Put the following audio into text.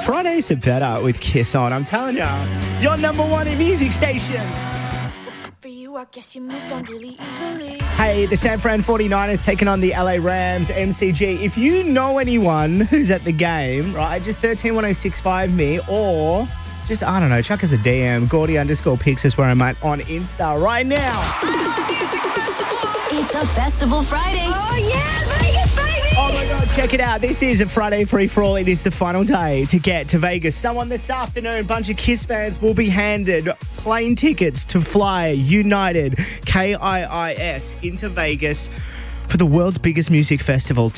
Fridays are better with Kiss on. I'm telling you, your number one in music station. For you, I guess you moved on really easily. Hey, the San Fran 49ers taking on the LA Rams, MCG. If you know anyone who's at the game, right, just 131065 me or just, I don't know, chuck us a DM. Gordy_Pix is where I'm at on Insta right now. It's a festival Friday. Oh, yeah, Vegas, baby! Oh my God, check it out. This is a Friday free for all. It is the final day to get to Vegas. Someone this afternoon, a bunch of Kiss fans will be handed plane tickets to fly United, KIIS, into Vegas for the world's biggest music festival.